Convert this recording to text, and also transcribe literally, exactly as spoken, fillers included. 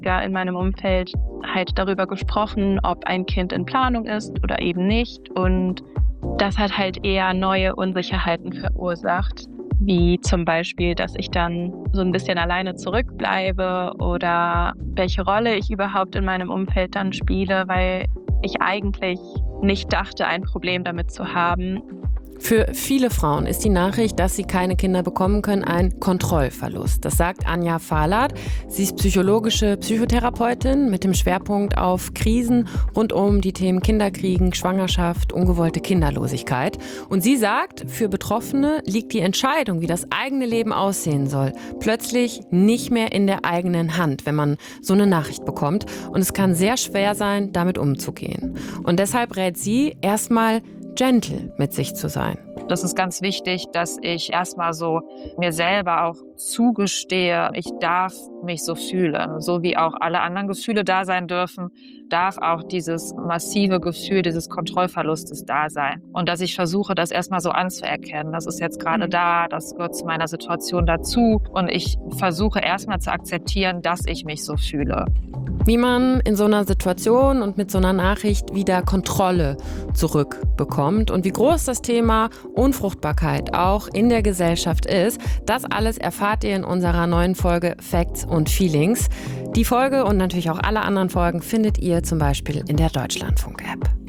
ja in meinem Umfeld halt darüber gesprochen, ob ein Kind in Planung ist oder eben nicht. Und das hat halt eher neue Unsicherheiten verursacht, wie zum Beispiel, dass ich dann so ein bisschen alleine zurückbleibe oder welche Rolle ich überhaupt in meinem Umfeld dann spiele, weil ich eigentlich nicht dachte, ein Problem damit zu haben. Für viele Frauen ist die Nachricht, dass sie keine Kinder bekommen können, ein Kontrollverlust. Das sagt Anja Fahlert. Sie ist psychologische Psychotherapeutin mit dem Schwerpunkt auf Krisen rund um die Themen Kinderkriegen, Schwangerschaft, ungewollte Kinderlosigkeit. Und sie sagt, für Betroffene liegt die Entscheidung, wie das eigene Leben aussehen soll, plötzlich nicht mehr in der eigenen Hand, wenn man so eine Nachricht bekommt. Und es kann sehr schwer sein, damit umzugehen. Und deshalb rät sie, erstmal gentle mit sich zu sein. Das ist ganz wichtig, dass ich erstmal so mir selber auch zugestehe, ich darf mich so fühlen. So wie auch alle anderen Gefühle da sein dürfen, darf auch dieses massive Gefühl dieses Kontrollverlustes da sein. Und dass ich versuche, das erstmal so anzuerkennen. Das ist jetzt gerade da, das gehört zu meiner Situation dazu. Und ich versuche erstmal zu akzeptieren, dass ich mich so fühle. Wie man in so einer Situation und mit so einer Nachricht wieder Kontrolle zurückbekommt und wie groß das Thema Unfruchtbarkeit auch in der Gesellschaft ist, das alles erfahrt ihr in unserer neuen Folge Facts und Feelings. Die Folge und natürlich auch alle anderen Folgen findet ihr zum Beispiel in der Deutschlandfunk-App.